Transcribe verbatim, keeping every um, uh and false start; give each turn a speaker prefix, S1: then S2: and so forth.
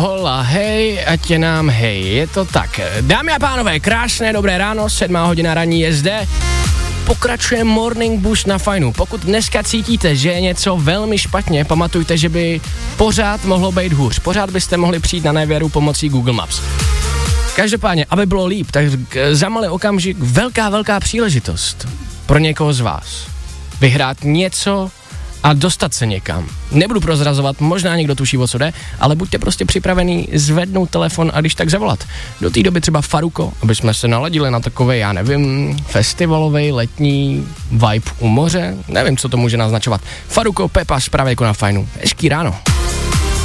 S1: Hola, hej, ať je nám hej, je to tak. Dámy a pánové, krásné dobré ráno, sedmá hodina ranní je zde. Pokračuje Morning Boost na Fajnu. Pokud dneska cítíte, že je něco velmi špatně, pamatujte, že by pořád mohlo být hůř. Pořád byste mohli přijít na nevěru pomocí Google Maps. Každopádně, aby bylo líp, tak za malý okamžik velká, velká příležitost pro někoho z vás. Vyhrát něco a dostat se někam. Nebudu prozrazovat, možná někdo tuší, o co jde, ale buďte prostě připravený zvednout telefon a když tak zavolat. Do té doby třeba Faruko, aby jsme se naladili na takovej, já nevím, festivalový letní vibe u moře, nevím, co to může naznačovat. Faruko, Pepa, zprávě jako na Fajnu. Hezký ráno.